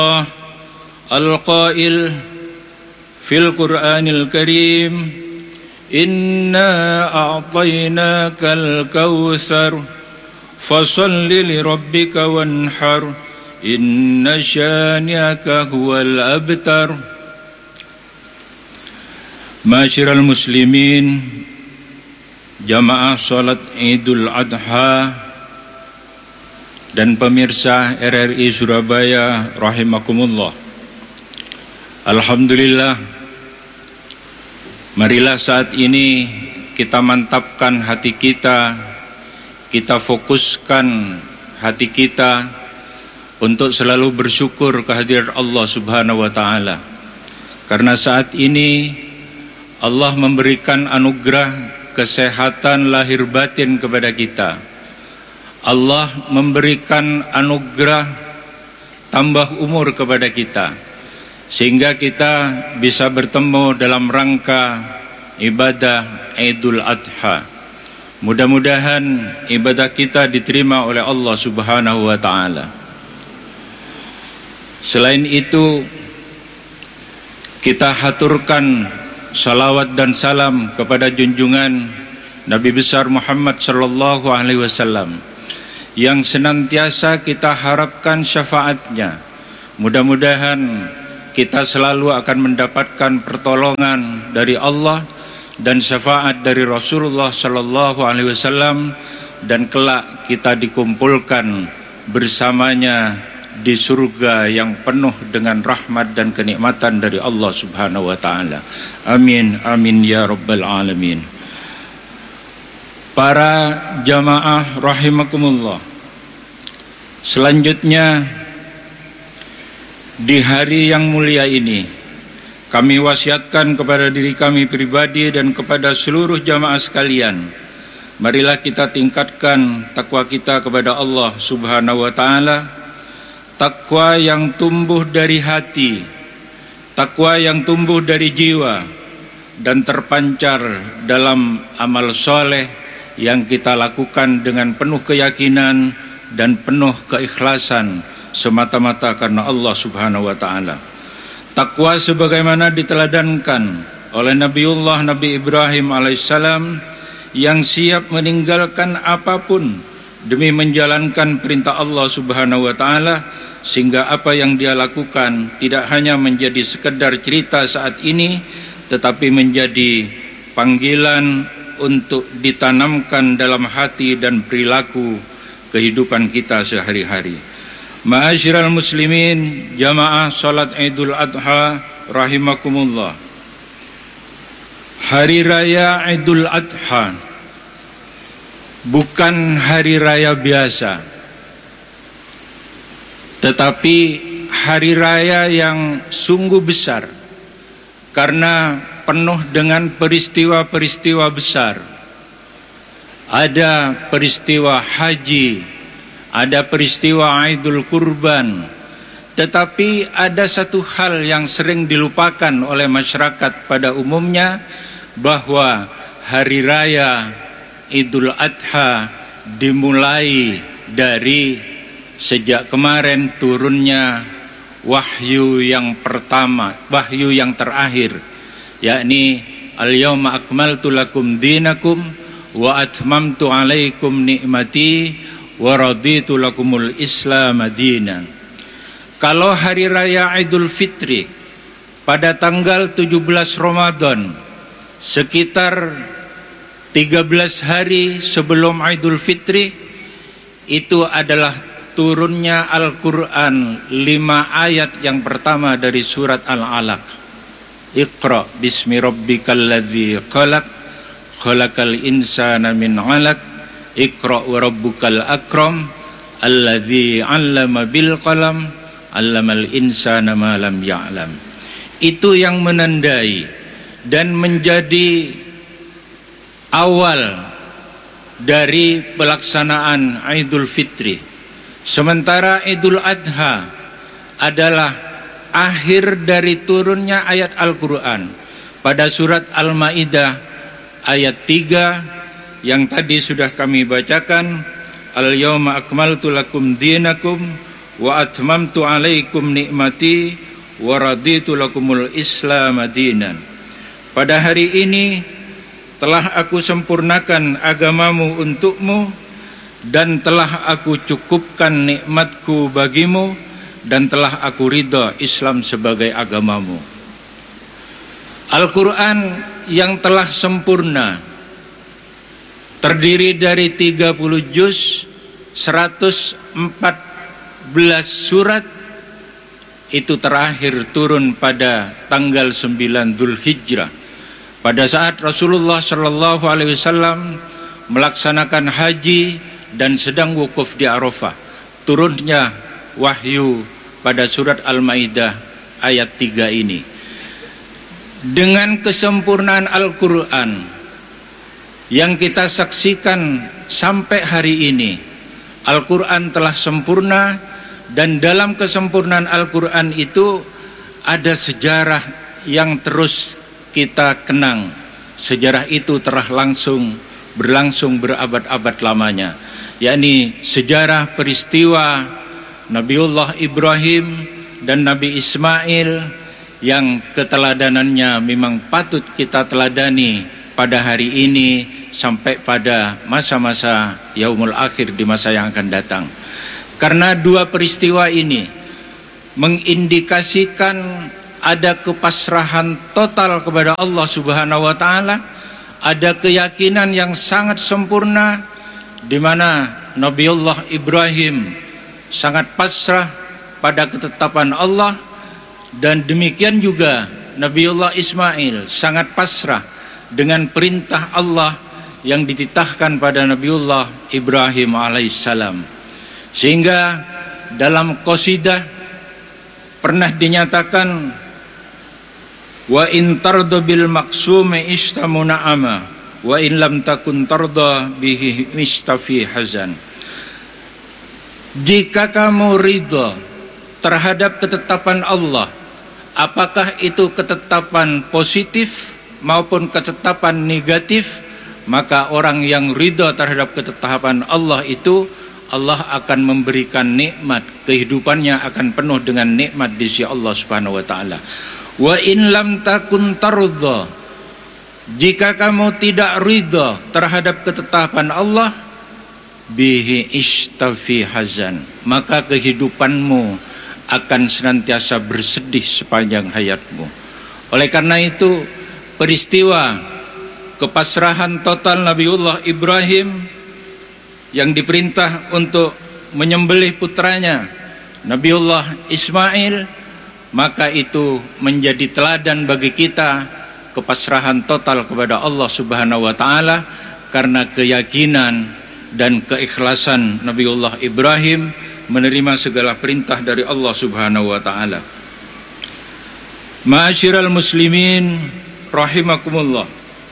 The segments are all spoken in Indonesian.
القائل في القرآن الكريم إنا أعطيناك الكوثر فصل لربك وانحر إن شانئك هو الأبتر. Ma'asyiral muslimin, jamaah salat Idul Adha dan pemirsa RRI Surabaya rahimakumullah. Alhamdulillah, marilah saat ini kita mantapkan hati kita fokuskan hati kita untuk selalu bersyukur kehadiran Allah Subhanahu wa taala. Karena saat ini Allah memberikan anugerah kesehatan lahir batin kepada kita. Allah memberikan anugerah tambah umur kepada kita, sehingga kita bisa bertemu dalam rangka ibadah Idul Adha. Mudah-mudahan ibadah kita diterima oleh Allah Subhanahu wa taala. Selain itu, kita haturkan salawat dan salam kepada junjungan Nabi besar Muhammad sallallahu alaihi wasallam yang senantiasa kita harapkan syafaatnya. Mudah-mudahan kita selalu akan mendapatkan pertolongan dari Allah dan syafaat dari Rasulullah sallallahu alaihi wasallam, dan kelak kita dikumpulkan bersamanya di surga yang penuh dengan rahmat dan kenikmatan dari Allah Subhanahu wa taala. Amin amin ya rabbal alamin. Para jamaah rahimakumullah, selanjutnya di hari yang mulia ini kami wasiatkan kepada diri kami pribadi dan kepada seluruh jamaah sekalian, marilah kita tingkatkan takwa kita kepada Allah Subhanahu wa taala. Takwa yang tumbuh dari hati, takwa yang tumbuh dari jiwa, dan terpancar dalam amal soleh yang kita lakukan dengan penuh keyakinan dan penuh keikhlasan semata-mata karena Allah Subhanahu wa taala. Takwa sebagaimana diteladankan oleh Nabi Ibrahim alaihissalam yang siap meninggalkan apapun demi menjalankan perintah Allah Subhanahu wa taala, sehingga apa yang dia lakukan tidak hanya menjadi sekedar cerita saat ini, tetapi menjadi panggilan untuk ditanamkan dalam hati dan perilaku kehidupan kita sehari-hari. Ma'asyiral muslimin, jamaah salat Idul Adha rahimakumullah. Hari raya Idul Adha bukan hari raya biasa, tetapi hari raya yang sungguh besar karena penuh dengan peristiwa-peristiwa besar. Ada peristiwa haji, ada peristiwa Idul Kurban, tetapi ada satu hal yang sering dilupakan oleh masyarakat pada umumnya, bahwa hari raya Idul Adha dimulai dari sejak kemarin turunnya wahyu yang pertama, wahyu yang terakhir, yakni al-yawma akmaltu lakum dinakum wa atmamtu alaikum ni'mati wa raditu lakumul islam dinan. Kalau hari raya Idul Fitri pada tanggal 17 Ramadan, sekitar 13 hari sebelum Idul Fitri, itu adalah turunnya Al-Quran 5 ayat yang pertama dari surat Al-Alaq. Iqra bismi rabbikal ladzi khalaq, khalaqal insana min 'alaq, Iqra wa rabbukal akram, alladzi 'allama bil qalam, 'allamal insana ma lam ya'lam. Itu yang menandai dan menjadi awal dari pelaksanaan Idul Fitri. Sementara Idul Adha adalah akhir dari turunnya ayat Al-Quran pada surat Al-Ma'idah ayat 3 yang tadi sudah kami bacakan, al-yawma akmaltu lakum dinakum wa atmamtu alaikum ni'mati wa raditu lakumul Islam dinan. Pada hari ini telah aku sempurnakan agamamu untukmu dan telah aku cukupkan nikmatku bagimu dan telah aku ridha Islam sebagai agamamu. Al-Quran yang telah sempurna terdiri dari 30 juz, 114 surat, itu terakhir turun pada tanggal 9 Dzulhijjah, pada saat Rasulullah Shallallahu Alaihi Wasallam melaksanakan haji dan sedang wukuf di Arafah. Turunnya wahyu pada surat Al-Maidah ayat 3 ini. Dengan kesempurnaan Al-Quran yang kita saksikan sampai hari ini, Al-Quran telah sempurna, dan dalam kesempurnaan Al-Quran itu ada sejarah yang terus kita kenang. Sejarah itu telah berlangsung berabad-abad lamanya, yakni sejarah peristiwa Nabiullah Ibrahim dan Nabi Ismail yang keteladanannya memang patut kita teladani pada hari ini sampai pada masa-masa yaumul akhir, di masa yang akan datang. Karena dua peristiwa ini mengindikasikan ada kepasrahan total kepada Allah Subhanahu wa taala, ada keyakinan yang sangat sempurna di mana Nabiullah Ibrahim sangat pasrah pada ketetapan Allah, dan demikian juga Nabiullah Ismail sangat pasrah dengan perintah Allah yang dititahkan pada Nabiullah Ibrahim alaihissalam. Sehingga dalam qasidah pernah dinyatakan, wa in tarda bil maksumi ishtamuna ama wa in lam takun tarda bihi mistafi hazan. Jika kamu ridha terhadap ketetapan Allah, apakah itu ketetapan positif maupun ketetapan negatif, maka orang yang ridha terhadap ketetapan Allah itu, Allah akan memberikan nikmat, kehidupannya akan penuh dengan nikmat di sisi Allah Subhanahu wa taala. Wa in lam takun tarda, jika kamu tidak ridha terhadap ketetapan Allah, bihi istafi hazan, maka kehidupanmu akan senantiasa bersedih sepanjang hayatmu. Oleh karena itu, peristiwa kepasrahan total Nabiullah Ibrahim yang diperintah untuk menyembelih putranya Nabiullah Ismail, maka itu menjadi teladan bagi kita, kepasrahan total kepada Allah Subhanahu wa taala, karena keyakinan dan keikhlasan Nabiullah Ibrahim menerima segala perintah dari Allah Subhanahu wa taala. Ma'asyiral muslimin rahimakumullah.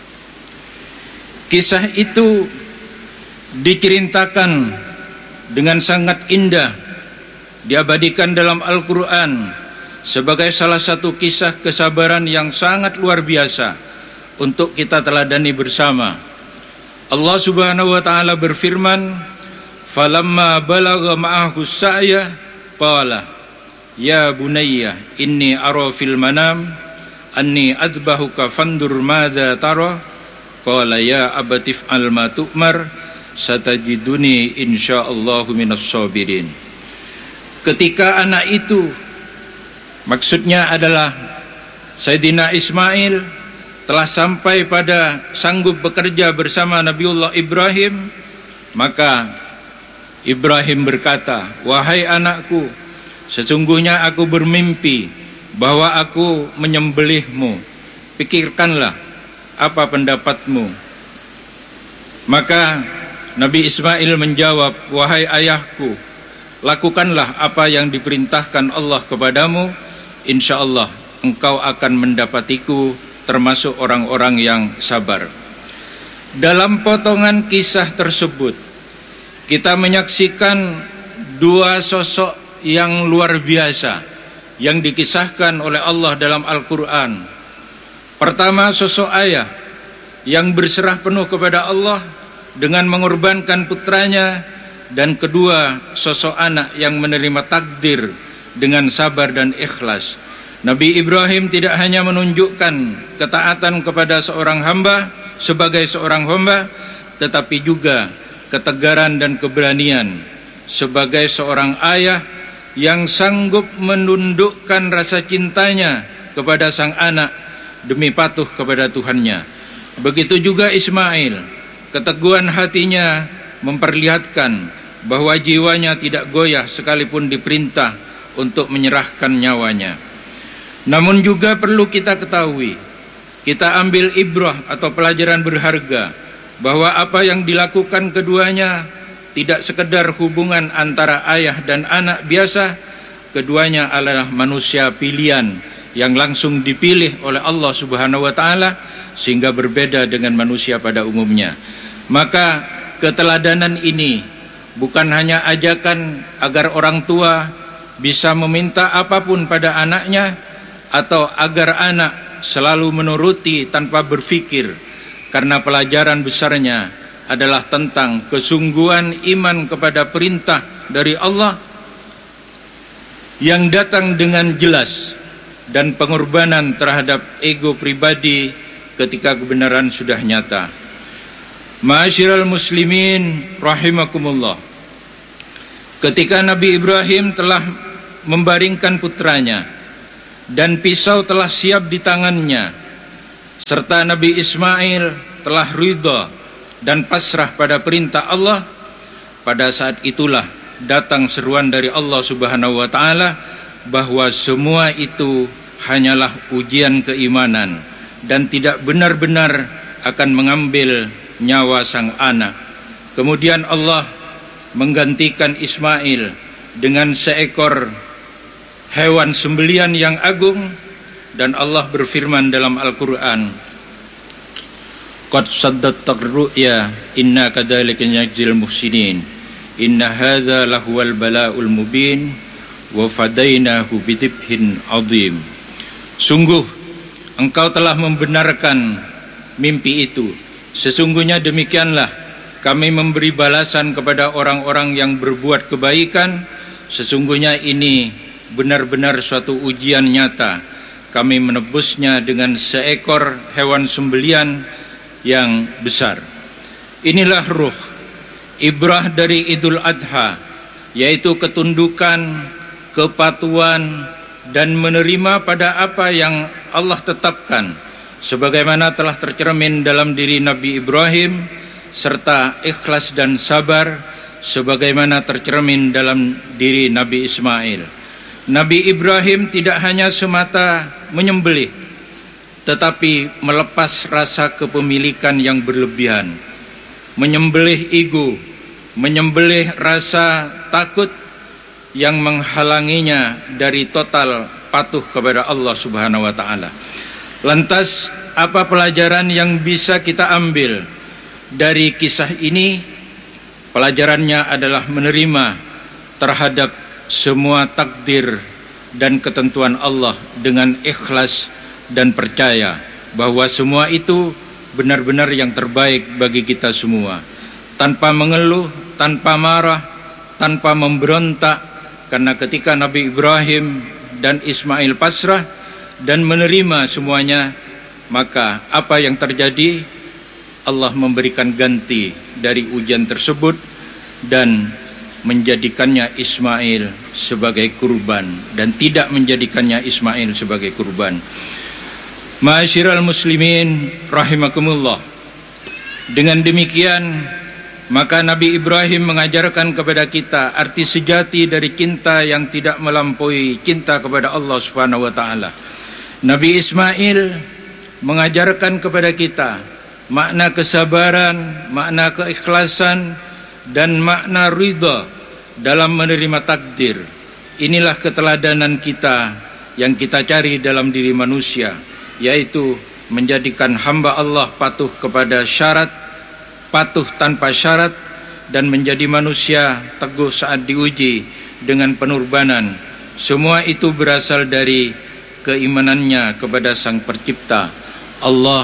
Kisah itu diceritakan dengan sangat indah, diabadikan dalam Al-Quran sebagai salah satu kisah kesabaran yang sangat luar biasa untuk kita teladani bersama. Allah Subhanahu wa taala berfirman, falamma balagha ma'ahu sa'ya qala ya bunayya inni ara fil manam anni adbahuka fandur madza tara qala ya abatif al ma tu'mar satajiduni insyaallahu minas sabirin. Ketika anak itu, maksudnya adalah Sayyidina Ismail, telah sampai pada sanggup bekerja bersama Nabiullah Ibrahim, maka Ibrahim berkata, wahai anakku, sesungguhnya aku bermimpi bahwa aku menyembelihmu. Pikirkanlah apa pendapatmu. Maka Nabi Ismail menjawab, wahai ayahku, lakukanlah apa yang diperintahkan Allah kepadamu, insya Allah engkau akan mendapatiku termasuk orang-orang yang sabar. Dalam potongan kisah tersebut, kita menyaksikan dua sosok yang luar biasa yang dikisahkan oleh Allah dalam Al-Quran. Pertama, sosok ayah yang berserah penuh kepada Allah dengan mengorbankan putranya dan kedua, sosok anak yang menerima takdir dengan sabar dan ikhlas. Nabi Ibrahim tidak hanya menunjukkan ketaatan kepada seorang hamba sebagai seorang hamba, tetapi juga ketegaran dan keberanian sebagai seorang ayah yang sanggup menundukkan rasa cintanya kepada sang anak demi patuh kepada Tuhannya. Begitu juga Ismail, keteguhan hatinya memperlihatkan bahwa jiwanya tidak goyah sekalipun diperintah untuk menyerahkan nyawanya. Namun juga perlu kita ketahui, kita ambil ibrah atau pelajaran berharga bahwa apa yang dilakukan keduanya tidak sekedar hubungan antara ayah dan anak biasa. Keduanya adalah manusia pilihan yang langsung dipilih oleh Allah Subhanahu wa taala, sehingga berbeda dengan manusia pada umumnya. Maka keteladanan ini bukan hanya ajakan agar orang tua bisa meminta apapun pada anaknya, atau agar anak selalu menuruti tanpa berpikir, karena pelajaran besarnya adalah tentang kesungguhan iman kepada perintah dari Allah yang datang dengan jelas, dan pengorbanan terhadap ego pribadi ketika kebenaran sudah nyata. Ma'asyiral muslimin rahimakumullah, ketika Nabi Ibrahim telah membaringkan putranya dan pisau telah siap di tangannya, serta Nabi Ismail telah ridha dan pasrah pada perintah Allah, pada saat itulah datang seruan dari Allah Subhanahu wa taala bahwa semua itu hanyalah ujian keimanan dan tidak benar-benar akan mengambil nyawa sang anak. Kemudian Allah menggantikan Ismail dengan seekor hewan sembelian yang agung, dan Allah berfirman dalam Al-Quran, qad saddaqta ru'ya inna kadzalika najzil muhsinin inna hadza lahuwal bala'ul mubin wa fadainahu bidibhin azim. Sungguh engkau telah membenarkan mimpi itu. Sesungguhnya demikianlah kami memberi balasan kepada orang-orang yang berbuat kebaikan. Sesungguhnya ini benar-benar suatu ujian nyata. Kami menebusnya dengan seekor hewan sembelian yang besar. Inilah ruh ibrah dari Idul Adha, yaitu ketundukan, kepatuhan, dan menerima pada apa yang Allah tetapkan, sebagaimana telah tercermin dalam diri Nabi Ibrahim, serta ikhlas dan sabar sebagaimana tercermin dalam diri Nabi Ismail. Nabi Ibrahim tidak hanya semata menyembelih, tetapi melepas rasa kepemilikan yang berlebihan, menyembelih ego, menyembelih rasa takut yang menghalanginya dari total patuh kepada Allah Subhanahu wa taala. Lantas apa pelajaran yang bisa kita ambil dari kisah ini? Pelajarannya adalah menerima terhadap semua takdir dan ketentuan Allah dengan ikhlas dan percaya bahwa semua itu benar-benar yang terbaik bagi kita semua, tanpa mengeluh, tanpa marah, tanpa memberontak. Karena ketika Nabi Ibrahim dan Ismail pasrah dan menerima semuanya, maka apa yang terjadi? Allah memberikan ganti dari ujian tersebut dan menjadikannya Ismail sebagai kurban dan tidak menjadikannya Ismail sebagai kurban. Ma'asyiral muslimin rahimakumullah. Dengan demikian, maka Nabi Ibrahim mengajarkan kepada kita arti sejati dari cinta yang tidak melampaui cinta kepada Allah Subhanahu wa taala. Nabi Ismail mengajarkan kepada kita makna kesabaran, makna keikhlasan, dan makna ridha dalam menerima takdir. Inilah keteladanan kita yang kita cari dalam diri manusia, yaitu menjadikan hamba Allah patuh kepada syarat, patuh tanpa syarat, dan menjadi manusia teguh saat diuji dengan pengorbanan. Semua itu berasal dari keimanannya kepada Sang Pencipta, Allah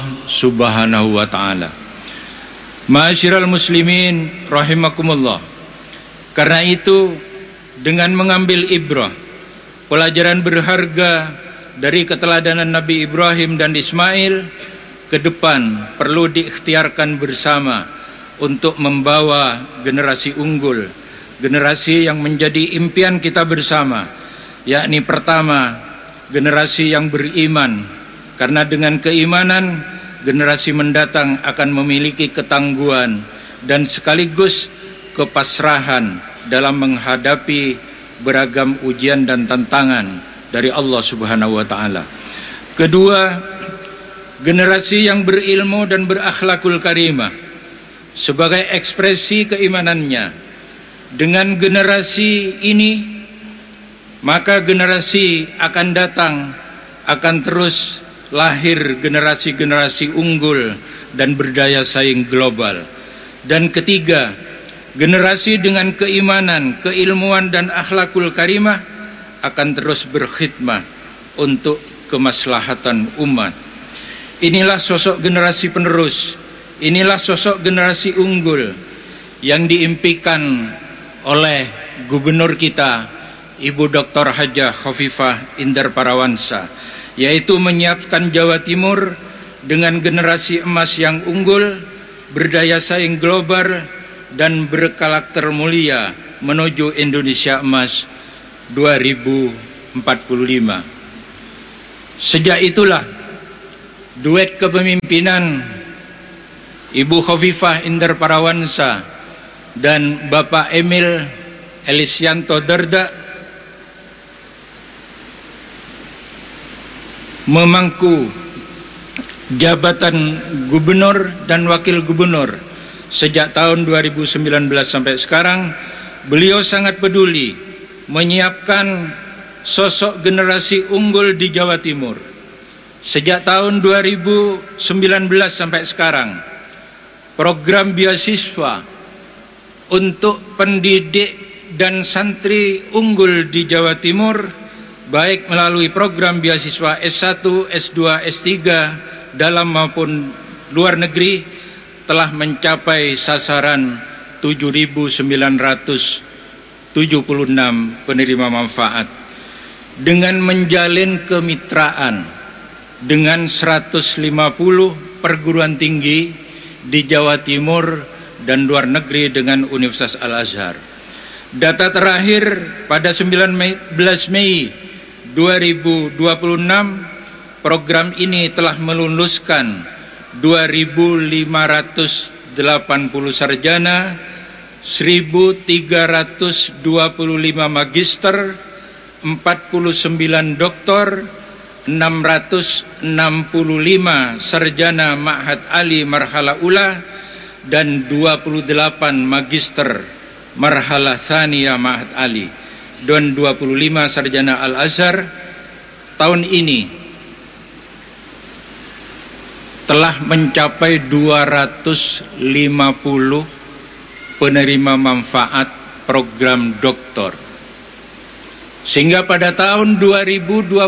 Subhanahu wa taala. Ma'asyiral muslimin rahimakumullah. Karena itu, dengan mengambil ibrah, pelajaran berharga dari keteladanan Nabi Ibrahim dan Ismail, ke depan perlu diikhtiarkan bersama untuk membawa generasi unggul, generasi yang menjadi impian kita bersama, yakni pertama, generasi yang beriman, karena dengan keimanan generasi mendatang akan memiliki ketangguhan dan sekaligus kepasrahan dalam menghadapi beragam ujian dan tantangan dari Allah Subhanahu wa taala. Kedua, generasi yang berilmu dan berakhlakul karimah sebagai ekspresi keimanannya. Dengan generasi ini, maka generasi akan datang akan terus lahir generasi-generasi unggul dan berdaya saing global. Dan ketiga, generasi dengan keimanan, keilmuan dan akhlakul karimah akan terus berkhidmah untuk kemaslahatan umat. Inilah sosok generasi penerus, inilah sosok generasi unggul yang diimpikan oleh gubernur kita, Ibu Dr. Hajah Khofifah Indar Parawansa, yaitu menyiapkan Jawa Timur dengan generasi emas yang unggul, berdaya saing global, dan berkarakter mulia menuju Indonesia Emas 2045. Sejak itulah duet kepemimpinan Ibu Khofifah Indar Parawansa dan Bapak Emil Elisianto Dardak memangku jabatan gubernur dan wakil gubernur. Sejak tahun 2019 sampai sekarang, beliau sangat peduli menyiapkan sosok generasi unggul di Jawa Timur. Sejak tahun 2019 sampai sekarang, program beasiswa untuk pendidik dan santri unggul di Jawa Timur, baik melalui program beasiswa S1, S2, S3 dalam maupun luar negeri, telah mencapai sasaran 7.976 penerima manfaat dengan menjalin kemitraan dengan 150 perguruan tinggi di Jawa Timur dan luar negeri dengan Universitas Al-Azhar. Data terakhir pada 19 Mei 2026, program ini telah meluluskan 2.580 sarjana, 1.325 magister, 49 doktor, 665 sarjana Ma'had Ali Marhala Ula, dan 28 magister Marhala Thaniya Ma'had Ali, dan 25 sarjana Al-Azhar. Tahun ini telah mencapai 250 penerima manfaat program doktor. Sehingga pada tahun 2029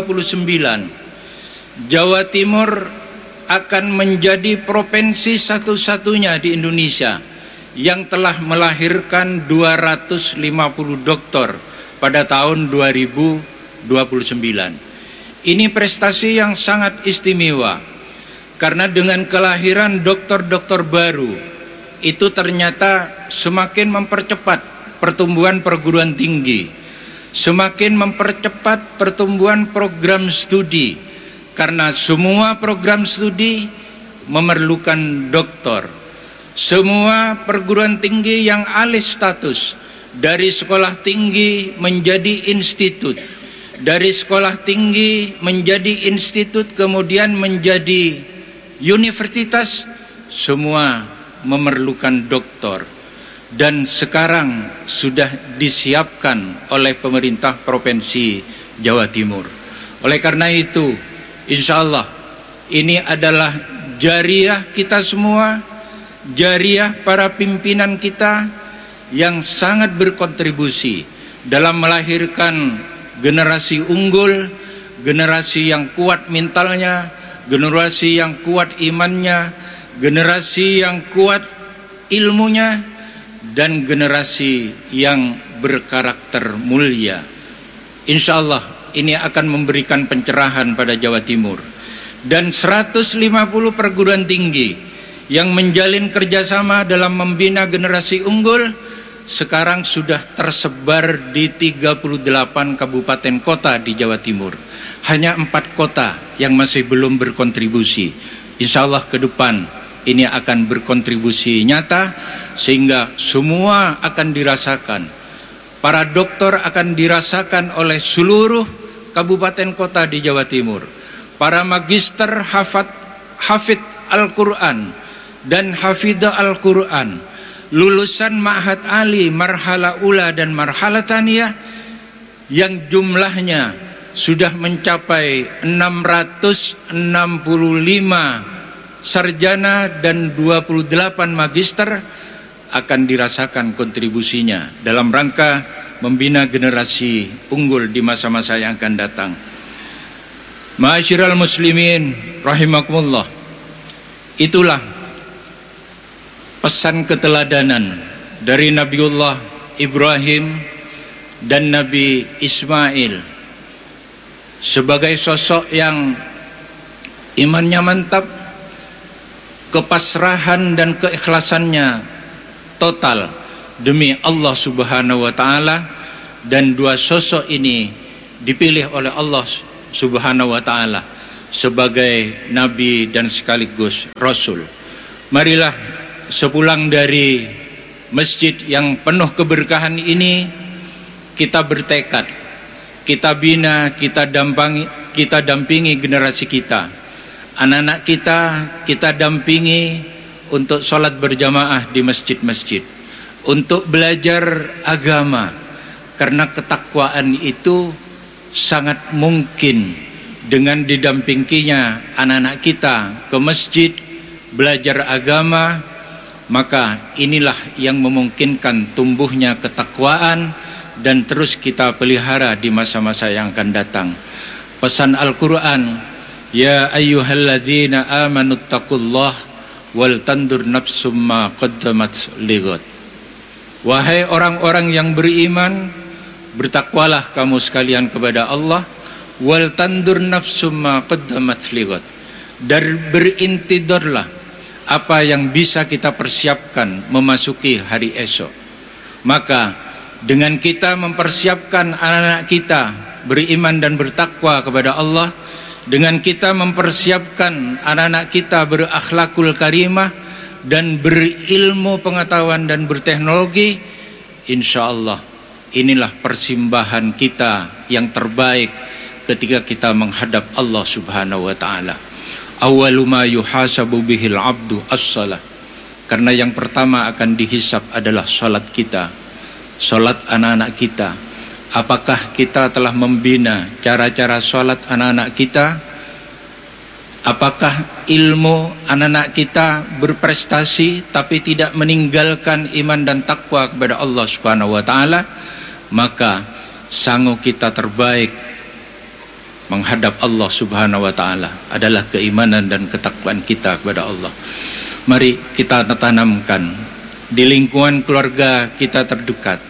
Jawa Timur akan menjadi provinsi satu-satunya di Indonesia yang telah melahirkan 250 doktor pada tahun 2029. Ini prestasi yang sangat istimewa. Karena dengan kelahiran dokter-dokter baru, itu ternyata semakin mempercepat pertumbuhan perguruan tinggi, semakin mempercepat pertumbuhan program studi, karena semua program studi memerlukan dokter. Semua perguruan tinggi yang alih status, dari sekolah tinggi menjadi institut, dari sekolah tinggi menjadi institut, kemudian menjadi universitas, semua memerlukan doktor. Dan sekarang sudah disiapkan oleh pemerintah Provinsi Jawa Timur. Oleh karena itu, insya Allah ini adalah jariah kita semua, jariah para pimpinan kita yang sangat berkontribusi dalam melahirkan generasi unggul, generasi yang kuat mentalnya, generasi yang kuat imannya, generasi yang kuat ilmunya, dan generasi yang berkarakter mulia. Insya Allah ini akan memberikan pencerahan pada Jawa Timur. Dan 150 perguruan tinggi yang menjalin kerjasama dalam membina generasi unggul sekarang sudah tersebar di 38 kabupaten kota di Jawa Timur. Hanya 4 kota yang masih belum berkontribusi. Insya Allah ke depan ini akan berkontribusi nyata sehingga semua akan dirasakan. Para dokter akan dirasakan oleh seluruh kabupaten kota di Jawa Timur. Para magister hafid Al-Quran dan hafidah Al-Quran, lulusan Ma'had Ali, Marhala Ula dan Marhala Thaniyah yang jumlahnya sudah mencapai 665 sarjana dan 28 magister akan dirasakan kontribusinya dalam rangka membina generasi unggul di masa-masa yang akan datang. Ma'asyiral muslimin rahimakumullah, itulah pesan keteladanan dari Nabiullah Ibrahim dan Nabi Ismail sebagai sosok yang imannya mantap, kepasrahan dan keikhlasannya total demi Allah Subhanahu wa taala, dan dua sosok ini dipilih oleh Allah Subhanahu wa taala sebagai nabi dan sekaligus rasul. Marilah sepulang dari masjid yang penuh keberkahan ini kita bertekad, kita bina, kita dampingi generasi kita, anak-anak kita dampingi untuk sholat berjamaah di masjid-masjid, untuk belajar agama, karena ketakwaan itu sangat mungkin dengan didampinginya anak-anak kita ke masjid belajar agama. Maka inilah yang memungkinkan tumbuhnya ketakwaan dan terus kita pelihara di masa-masa yang akan datang. Pesan Al-Quran, ya ayyuhalladzina amanuttaqullah wal tandur nafsum ma qaddamat lighad. Wahai orang-orang yang beriman, bertakwalah kamu sekalian kepada Allah, wal tandur nafsum ma qaddamat lighad, dan berintidarlah apa yang bisa kita persiapkan memasuki hari esok. Maka dengan kita mempersiapkan anak-anak kita beriman dan bertakwa kepada Allah, dengan kita mempersiapkan anak-anak kita berakhlakul karimah dan berilmu pengetahuan dan berteknologi, insya Allah inilah persembahan kita yang terbaik ketika kita menghadap Allah Subhanahu wa taala. Awwalu ma yuhasabu bihil abdu as-salah. Karena yang pertama akan dihisab adalah salat kita, salat anak-anak kita. Apakah kita telah membina cara-cara salat anak-anak kita? Apakah ilmu anak-anak kita berprestasi tapi tidak meninggalkan iman dan takwa kepada Allah Subhanahu wa taala? Maka sangu kita terbaik menghadap Allah Subhanahu wa taala adalah keimanan dan ketakwaan kita kepada Allah. Mari kita tanamkan di lingkungan keluarga kita terdekat,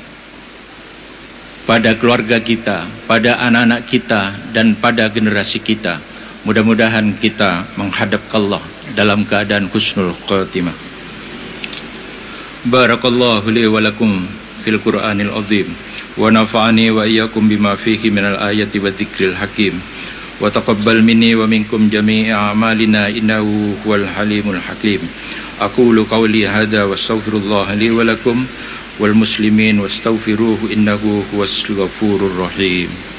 pada keluarga kita, pada anak-anak kita dan pada generasi kita. Mudah-mudahan kita menghadap Allah dalam keadaan husnul khatimah. Barakallahu li wa lakum fil Qur'anil azim. Wa nafa'ani wa iyyakum bima fihi minal ayati wa dzikril hakim. Wa taqabbal minni wa minkum jami'a a'malina innahu huwal halimul hakim. Aqulu qawli hadza wa astaghfirullah li wa lakum wal muslimin wastaghfiruhu innahu huwas ghafurur rahim.